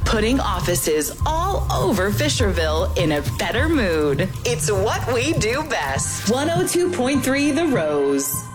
putting offices all over Fisherville in a better mood. It's what we do best. 102.3 The Rose.